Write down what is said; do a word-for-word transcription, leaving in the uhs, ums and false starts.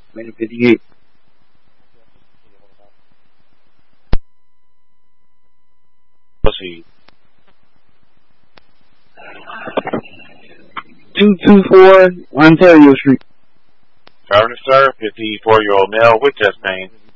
minute fifty-eight. Proceed. two two four Ontario Street. Affirmative, sir. fifty-four-year-old male with chest pain.